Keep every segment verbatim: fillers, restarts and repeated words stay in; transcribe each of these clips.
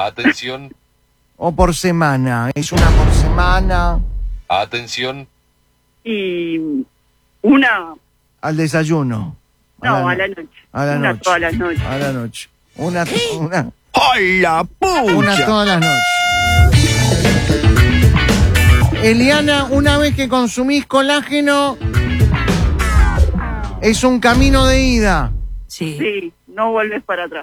Atención. ¿O por semana? ¿Es una por semana? Atención. Y una... Al desayuno. A no, la a la noche. A la una noche. todas las noches. A la noche. Una, una, ¡Ay, la pucha! una todas las noches. Eliana, una vez que consumís colágeno, es un camino de ida. Sí. Sí, no vuelves para atrás.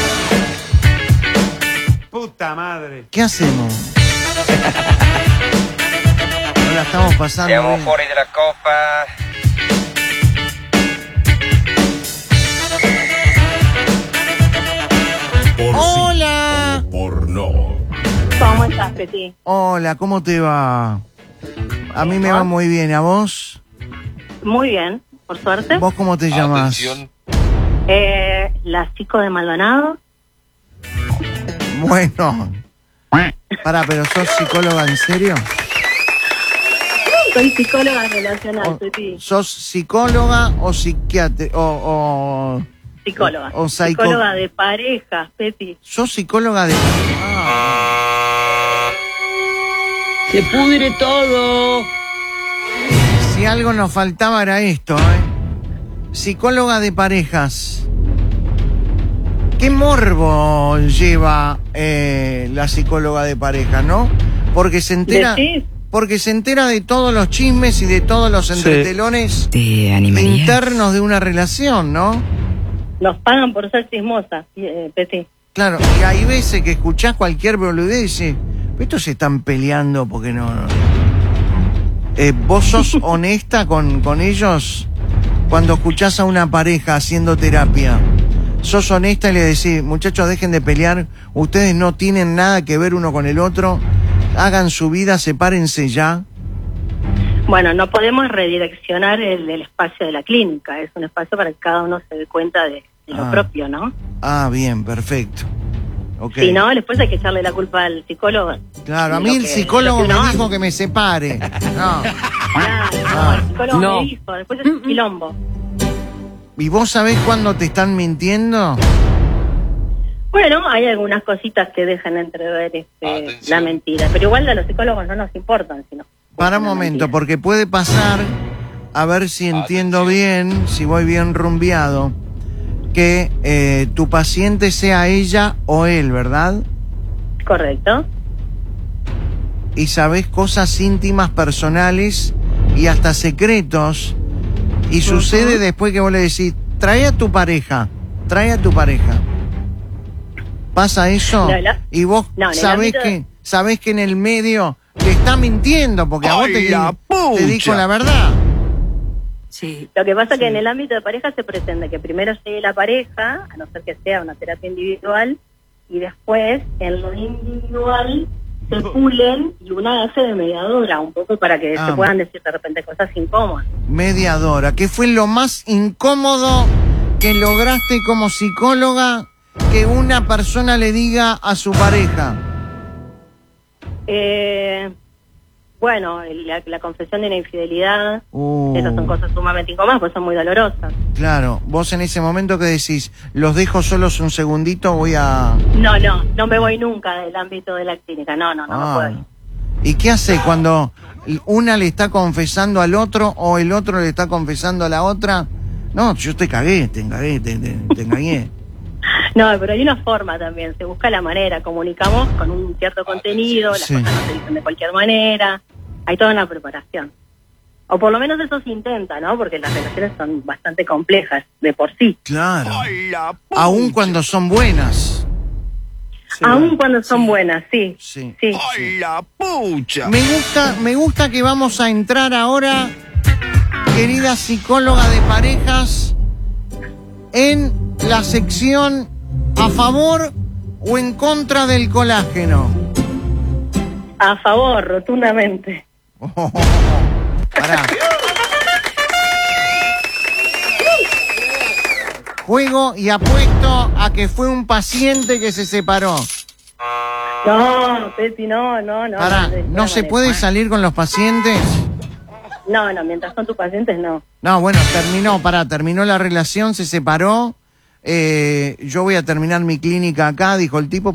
¡Puta madre! ¿Qué hacemos? No la estamos pasando Siamo bien. fuori della coppa. Por ¡Hola! sí o por no. ¿Cómo estás, Peti? Hola, ¿cómo te va? A mí me va muy bien, ¿a vos? Muy bien, por suerte. ¿Vos cómo te llamas? Atención. Eh, la chico de Maldonado. Bueno. Pará, pero ¿sos psicóloga en serio? Soy psicóloga relacional, O- Peti. ¿Sos psicóloga o psiquiatra? O, o, Psicóloga. o psycho- Psicóloga de parejas, Peti. ¿Sos psicóloga de...? Ah. Se pudre todo. Si algo nos faltaba era esto, ¿eh? Psicóloga de parejas. ¿Qué morbo lleva eh, la psicóloga de pareja, no? Porque se entera... ¿Decís? Porque se entera de todos los chismes y de todos los entretelones ¿Te animarías? internos de una relación, ¿no? Nos pagan por ser chismosas, eh, Peti. Claro, y hay veces que escuchás cualquier boludez y dices, estos se están peleando porque no... no. Eh, ¿Vos sos honesta con, con ellos cuando escuchás a una pareja haciendo terapia? ¿Sos honesta y le decís, muchachos, dejen de pelear, ustedes no tienen nada que ver uno con el otro, hagan su vida, sepárense ya? Bueno, no podemos redireccionar el, el espacio de la clínica. Es un espacio para que cada uno se dé cuenta de, de lo Ah. propio, ¿no? Ah, bien, perfecto. Okay. Si no, después hay que echarle la culpa al psicólogo. Claro, a de mí lo el que- psicólogo lo que me uno dijo hace. que me separe. No. Claro, no, el psicólogo No. me dijo, después es un quilombo. ¿Y vos sabés cuándo te están mintiendo? Bueno, hay algunas cositas que dejan entrever este, Atención. la mentira, pero igual a los psicólogos no nos importan, sino. Para un una momento, mentira. porque puede pasar, a ver si entiendo Atención. bien, si voy bien rumbeado, que eh, tu paciente sea ella o él, ¿verdad? Correcto. Y sabés cosas íntimas, personales y hasta secretos. Y sucede después que vos le decís, trae a tu pareja, trae a tu pareja. ¿Pasa eso? No, la- y vos no, en el sabés ámbito- que sabés que en el medio le está mintiendo porque a vos ¡Ay, te, la te dijo pucha! la verdad. Sí. Lo que pasa es que en el ámbito de pareja se pretende que primero llegue la pareja, a no ser que sea una terapia individual, y después en lo individual se pulen y una hace de mediadora, un poco para que Ah. se puedan decir de repente cosas incómodas. Mediadora, ¿qué fue lo más incómodo que lograste como psicóloga que una persona le diga a su pareja? Eh, bueno, la, la confesión de una infidelidad, Uh, esas son cosas sumamente incómodas, pues son muy dolorosas. Claro, vos en ese momento que decís, los dejo solos un segundito, voy a... No, no, no me voy nunca del ámbito de la clínica, no, no, no, no Ah. puedo. ¿Y qué hace cuando una le está confesando al otro o el otro le está confesando a la otra? No, yo te cagué, te cagué, te, te, te engañé. No, pero hay una forma también, se busca la manera, comunicamos con un cierto contenido, las Sí. cosas no se dicen de cualquier manera, hay toda una preparación. O por lo menos eso se intenta, ¿no? Porque las relaciones son bastante complejas de por sí. Claro. ¡Ay, la pucha! Aún cuando son buenas. Aún cuando son buenas, sí. Sí. Sí. ¡Ay, la pucha! Me gusta, me gusta que vamos a entrar ahora, querida psicóloga de parejas, en la sección a favor o en contra del colágeno. A favor, rotundamente. Oh, pará. Juego y apuesto a que fue un paciente que se separó. No, Peti, no, no, no. Pará, de ninguna ¿no se manera. puede salir con los pacientes? No, no, mientras son tus pacientes, no. No, bueno, terminó, pará, terminó la relación, se separó. Eh, yo voy a terminar mi clínica acá, dijo el tipo.